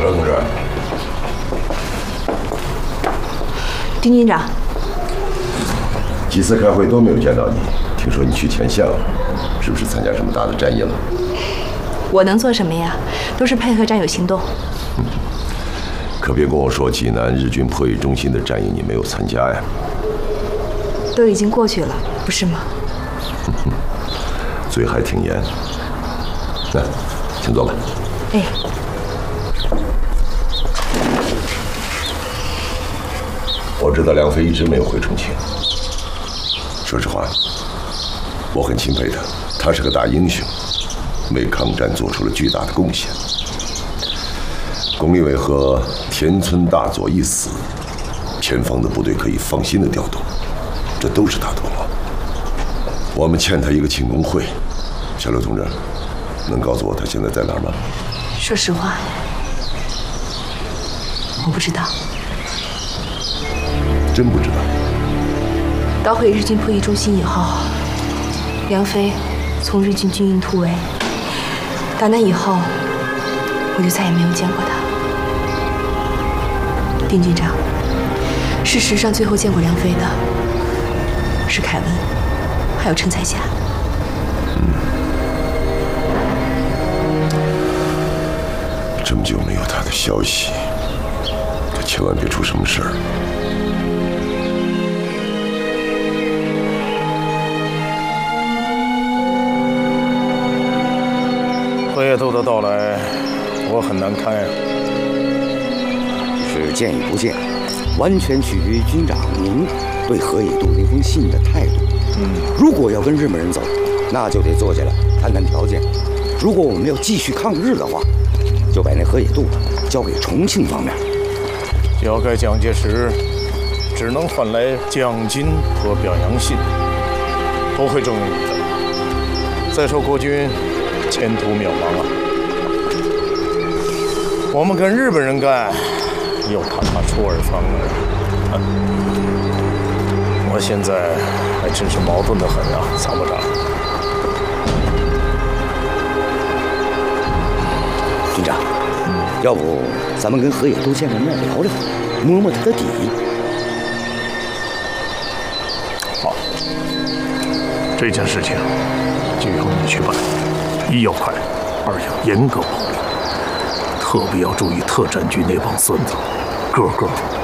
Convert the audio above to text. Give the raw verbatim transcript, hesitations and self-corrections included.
小刘同志， 丁军长， 几次开会都没有见到你，听说你去前线了，是不是参加什么大的战役了？ 我能做什么呀？都是配合战友行动。 嗯、可别跟我说济南日军迫役中心的战役你没有参加呀？ 都已经过去了，不是吗？ 嘴还挺严。来，请坐吧。 哎。 我知道梁飞一直没有回重庆。说实话，我很钦佩他，他是个大英雄，为抗战做出了巨大的贡献。龚立伟和田村大佐一死，前方的部队可以放心的调动，这都是他的功劳。我们欠他一个庆功会。小刘同志，能告诉我他现在在哪儿吗？ 说实话，我不知道。 真不知道。 捣毁日军迫役中心以后，梁飞从日军军营突围，打那以后，我就再也没有见过他。丁军长，事实上最后见过梁飞的是凯文，还有陈彩霞。 嗯，这么久没有他的消息，可千万别出什么事儿。 河野渡的到来，我很难堪呀。 是见与不见，完全取决于军长您对河野渡那封信的态度。嗯，如果要跟日本人走，那就得坐下来谈谈条件；如果我们要继续抗日的话，就把那河野渡交给重庆方面。 交给蒋介石，只能换来奖金和表扬信，不会重用你的。再说国军前途渺茫啊！我们跟日本人干，又怕他出尔反尔。我现在还真是矛盾得很啊，参谋长。 军长，嗯、要不咱们跟河野渡见个面聊聊，摸摸他的底。 好，这件事情就由你去办。一要快，二要严格保密，特别要注意特战局那帮孙子，个个